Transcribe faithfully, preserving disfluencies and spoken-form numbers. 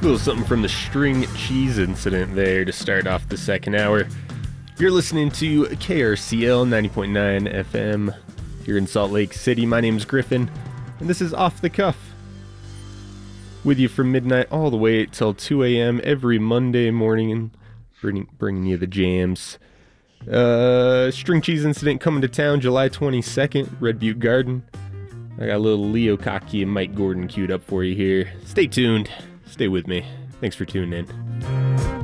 Little something from the string cheese incident there to start off the second hour. You're listening to K R C L ninety point nine F M here in Salt Lake City. My name's Griffin, and this is Off the Cuff. With you from midnight all the way till two a.m. every Monday morning, bringing, bringing you the jams. Uh, string cheese incident coming to town July twenty-second, Red Butte Garden. I got a little Leo Kottke and Mike Gordon queued up for you here. Stay tuned. Stay with me. Thanks for tuning in.